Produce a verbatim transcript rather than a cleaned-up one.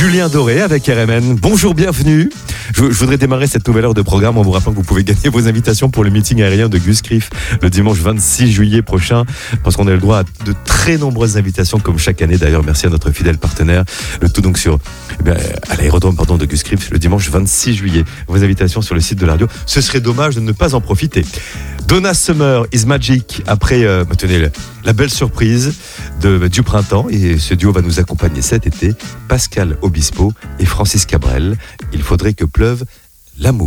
Julien Doré avec R M N. Bonjour, bienvenue. Je, je voudrais démarrer cette nouvelle heure de programme en vous rappelant que vous pouvez gagner vos invitations pour le meeting aérien de Gus Criff le dimanche vingt-six juillet prochain, parce qu'on a le droit à de très nombreuses invitations comme chaque année. D'ailleurs, merci à notre fidèle partenaire. Le tout donc sur eh bien, à l'aérodrome pardon, de Gus Criff le dimanche vingt-six juillet. Vos invitations sur le site de la radio. Ce serait dommage de ne pas en profiter. Donna Summer is Magic après euh, tenez, la, la belle surprise de, du printemps, et ce duo va nous accompagner cet été. Pascal Obispo et Francis Cabrel. Il faudrait que pleuve l'amour.